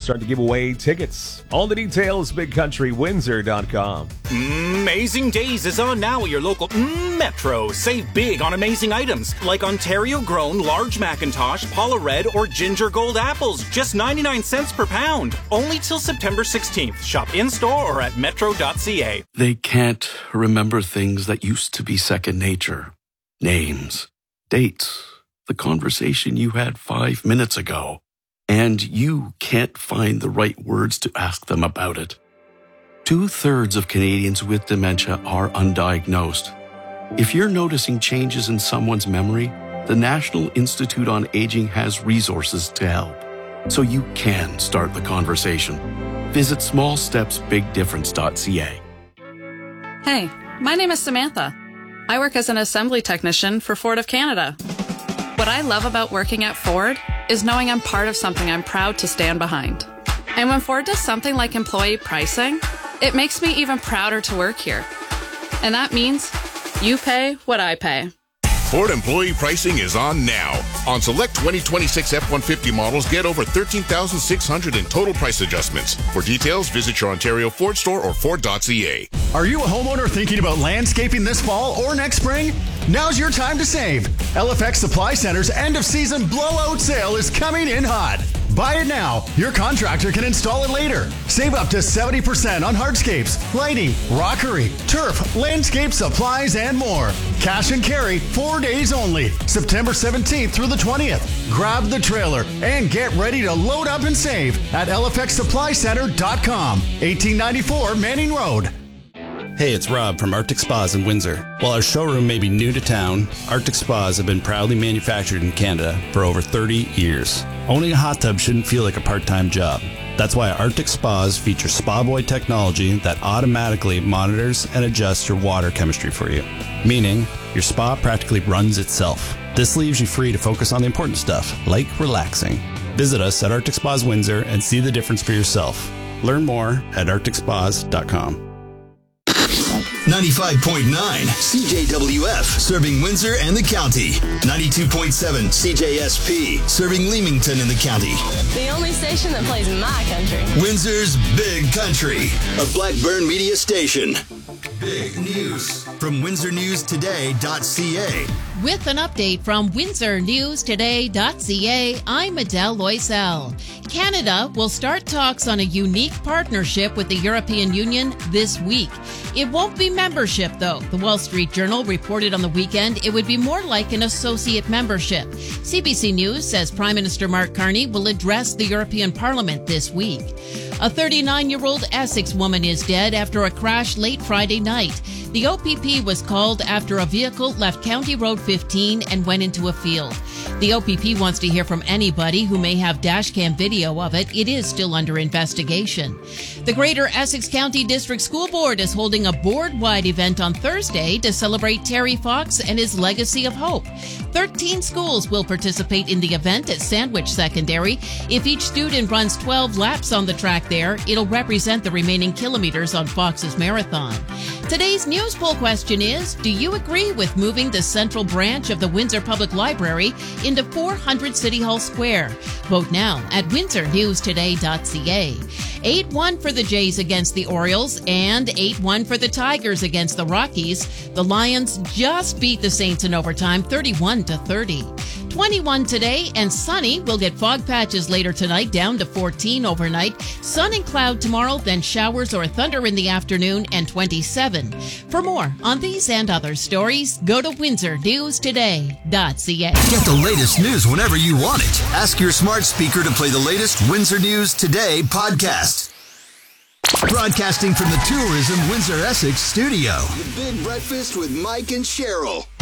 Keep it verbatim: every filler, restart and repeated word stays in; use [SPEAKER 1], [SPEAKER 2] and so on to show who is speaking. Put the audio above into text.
[SPEAKER 1] start to give away tickets. All the details, big country windsor dot com.
[SPEAKER 2] Amazing Days is on now at your local mm, Metro. Save big on amazing items like Ontario-grown large Macintosh, Paula Red, or Ginger Gold apples. Just ninety-nine cents per pound. Only till September sixteenth. Shop in-store or at metro dot c a.
[SPEAKER 3] They can't remember things that used to be second nature. Names, dates, the conversation you had five minutes ago. And you can't find the right words to ask them about it. Two-thirds of Canadians with dementia are undiagnosed. If you're noticing changes in someone's memory, the National Institute on Aging has resources to help, so you can start the conversation. Visit small steps big difference dot c a.
[SPEAKER 4] Hey, my name is Samantha. I work as an assembly technician for Ford of Canada. What I love about working at Ford is knowing I'm part of something I'm proud to stand behind. And when Ford does something like employee pricing, it makes me even prouder to work here. And that means you pay what I pay.
[SPEAKER 5] Ford employee pricing is on now. On select twenty twenty-six F one fifty models, get over thirteen thousand six hundred dollars in total price adjustments. For details, visit your Ontario Ford store or ford dot c a.
[SPEAKER 6] Are you a homeowner thinking about landscaping this fall or next spring? Now's your time to save. L F X Supply Center's end-of-season blowout sale is coming in hot. Buy it now. Your contractor can install it later. Save up to seventy percent on hardscapes, lighting, rockery, turf, landscape supplies, and more. Cash and carry, four days only. September seventeenth through the twentieth. Grab the trailer and get ready to load up and save at L F X supply center dot com. eighteen ninety-four Manning Road.
[SPEAKER 7] Hey, it's Rob from Arctic Spas in Windsor. While our showroom may be new to town, Arctic Spas have been proudly manufactured in Canada for over thirty years. Owning a hot tub shouldn't feel like a part-time job. That's why Arctic Spas feature Spa Boy technology that automatically monitors and adjusts your water chemistry for you, meaning your spa practically runs itself. This leaves you free to focus on the important stuff, like relaxing. Visit us at Arctic Spas Windsor and see the difference for yourself. Learn more at arctic spas dot com.
[SPEAKER 8] ninety-five point nine C J W F, serving Windsor and the county. ninety-two point seven C J S P, serving Leamington and the county.
[SPEAKER 9] The only station that plays my country.
[SPEAKER 8] Windsor's Big Country, a Blackburn media station. Big news from windsor news today dot c a.
[SPEAKER 10] With an update from windsor news today dot c a, I'm Adele Loisel. Canada will start talks on a unique partnership with the European Union this week. It won't be membership, though. The Wall Street Journal reported on the weekend it would be more like an associate membership. C B C News says Prime Minister Mark Carney will address the European Parliament this week. A thirty-nine-year-old Essex woman is dead after a crash late Friday night. The O P P was called after a vehicle left County Road fifteen and went into a field. The O P P wants to hear from anybody who may have dashcam video of it. It is still under investigation. The Greater Essex County District School Board is holding a board-wide event on Thursday to celebrate Terry Fox and his legacy of hope. thirteen schools will participate in the event at Sandwich Secondary. If each student runs twelve laps on the track there, it'll represent the remaining kilometers on Fox's marathon. Today's news poll question is, do you agree with moving the central branch of the Windsor Public Library into four hundred City Hall Square? Vote now at windsor news today dot c a. eight one for the Jays against the Orioles and eight one for the Tigers against the Rockies. The Lions just beat the Saints in overtime, thirty-one to thirty. twenty-one today and sunny. We'll get fog patches later tonight, down to fourteen overnight. Sun and cloud tomorrow, then showers or thunder in the afternoon, and twenty-seven. For more on these and other stories, go to windsor news today dot c a.
[SPEAKER 8] Get the latest news whenever you want it. Ask your smart speaker to play the latest Windsor News Today podcast. Broadcasting from the Tourism Windsor Essex studio. The Big Breakfast with Mike and Cheryl.